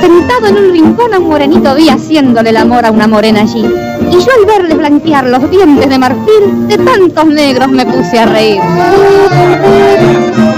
sentado en un rincón a un morenito vi haciéndole el amor a una morena allí. Y yo al verle blanquear los dientes de marfil, de tantos negros me puse a reír.